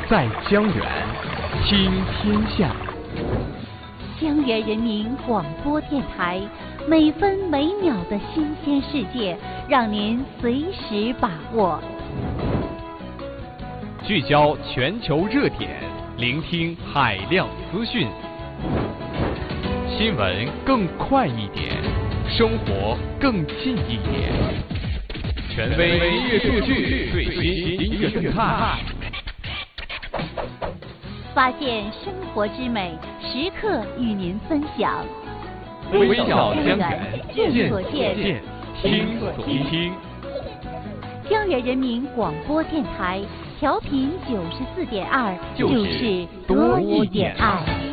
在江源，听天下。 江源人民广播电台，每分每秒的新鲜世界，让您随时把握。 聚焦全球热点，聆听海量资讯。新闻更快一点，生活更近一点。权威音乐数据，最新音乐动态。 发现生活之美，时刻与您分享。 微笑江源， 见所见， 听所听。 江源人民广播电台，调频94.2，就是多一点爱。